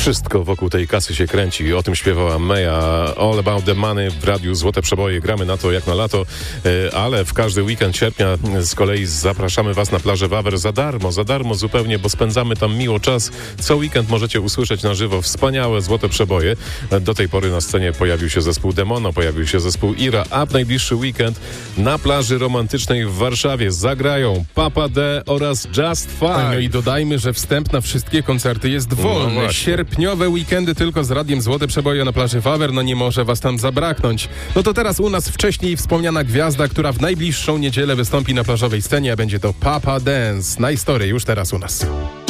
Wszystko wokół tej kasy się kręci. O tym śpiewała Meja. All About the Money w radiu Złote Przeboje. Gramy na to jak na lato, ale w każdy weekend sierpnia z kolei zapraszamy Was na plażę Wawer za darmo zupełnie, bo spędzamy tam miło czas. Co weekend możecie usłyszeć na żywo wspaniałe Złote Przeboje. Do tej pory na scenie pojawił się zespół Demono, pojawił się zespół Ira, a w najbliższy weekend na plaży romantycznej w Warszawie zagrają Papa D oraz Just Five. No i dodajmy, że wstęp na wszystkie koncerty jest wolny. właśnie. Sierpniowe weekendy tylko z radiem Złote Przeboje na plaży Wawer, no nie może was tam zabraknąć. No to teraz u nas wcześniej wspomniana gwiazda, która w najbliższą niedzielę wystąpi na plażowej scenie, a będzie to Papa Dance. Na historię już teraz u nas.